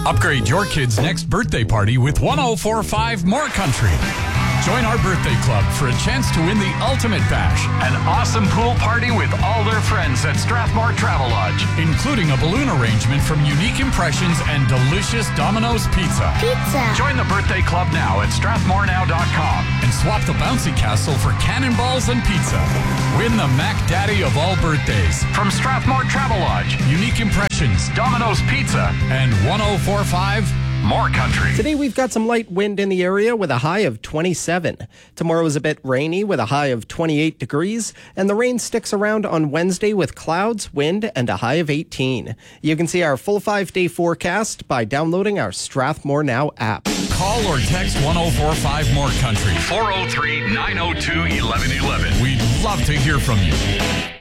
Upgrade your kid's next birthday party with 1045 More Country. Join our birthday club for a chance to win the ultimate bash, an awesome pool party with all their friends at Strathmore Travelodge, including a balloon arrangement from Unique Impressions and delicious Domino's Pizza. Join the birthday club now at strathmorenow.com and swap the bouncy castle for cannonballs and pizza. Win the Mac Daddy of all birthdays from Strathmore Travelodge, Unique Impressions, Domino's Pizza, and 1045 More Country. Today we've got some light wind in the area with a high of 27. Tomorrow is a bit rainy with a high of 28 degrees, and the rain sticks around on Wednesday with clouds, wind, and a high of 18. You can see our full 5-day forecast by downloading our Strathmore Now app. Call or text 1045 More Country, 403-902-1111. We'd love to hear from you.